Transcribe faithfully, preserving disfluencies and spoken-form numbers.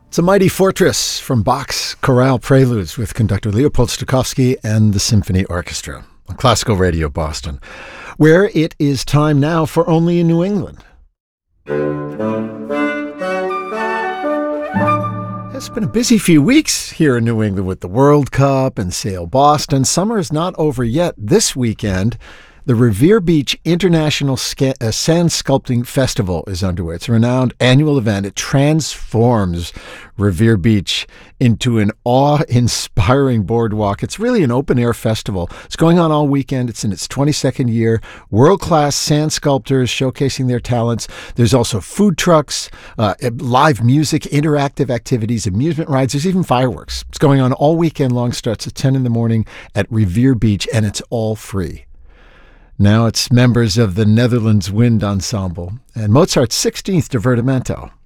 It's a mighty fortress from Bach's Chorale Preludes with conductor Leopold Stokowski and the Symphony Orchestra on Classical Radio Boston, where it is time now for Only in New England. It's been a busy few weeks here in New England with the World Cup and Sail Boston. Summer is not over yet. This weekend, the Revere Beach International Sca- uh, Sand Sculpting Festival is underway. It's a renowned annual event. It transforms Revere Beach into an awe-inspiring boardwalk. It's really an open-air festival. It's going on all weekend. It's in its twenty-second year. World-class sand sculptors showcasing their talents. There's also food trucks, uh, live music, interactive activities, amusement rides. There's even fireworks. It's going on all weekend long. Starts at ten in the morning at Revere Beach, and it's all free. Now it's members of the Netherlands Wind Ensemble and Mozart's sixteenth Divertimento.